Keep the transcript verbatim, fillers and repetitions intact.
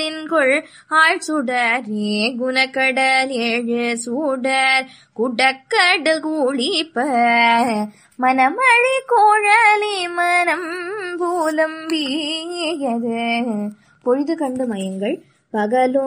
நின்கொள் ஆள் சுடரே குணக்கடல் ஏழு சூடர் குடக்கடல் கூளிப்ப மனமழை கோழலி மனம் பூலம்பியது. பொழுது கண்டு மயங்கள் பகலோ